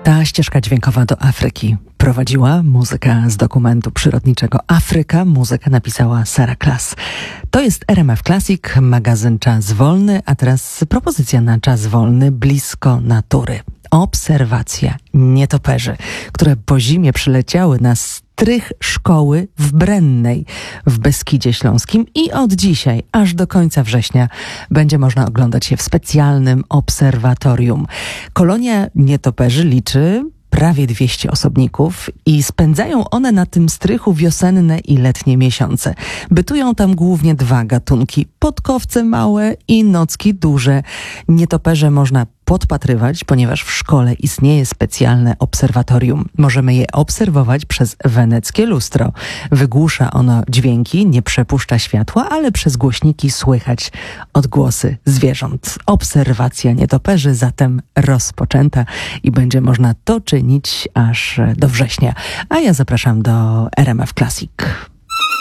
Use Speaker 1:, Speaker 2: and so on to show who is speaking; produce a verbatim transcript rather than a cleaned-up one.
Speaker 1: Ta ścieżka dźwiękowa do Afryki prowadziła muzyka z dokumentu przyrodniczego Afryka. Muzykę napisała Sarah Class. To jest R M F Classic, magazyn Czas Wolny, a teraz propozycja na czas wolny blisko natury. Obserwacja nietoperzy, które po zimie przyleciały na strych szkoły w Brennej w Beskidzie Śląskim i od dzisiaj aż do końca września będzie można oglądać je w specjalnym obserwatorium. Kolonia nietoperzy liczy prawie dwieście osobników i spędzają one na tym strychu wiosenne i letnie miesiące. Bytują tam głównie dwa gatunki, podkowce małe i nocki duże. Nietoperze można podpatrywać, ponieważ w szkole istnieje specjalne obserwatorium. Możemy je obserwować przez weneckie lustro. Wygłusza ono dźwięki, nie przepuszcza światła, ale przez głośniki słychać odgłosy zwierząt. Obserwacja nietoperzy zatem rozpoczęta i będzie można to czynić aż do września. A ja zapraszam do R M F Classic.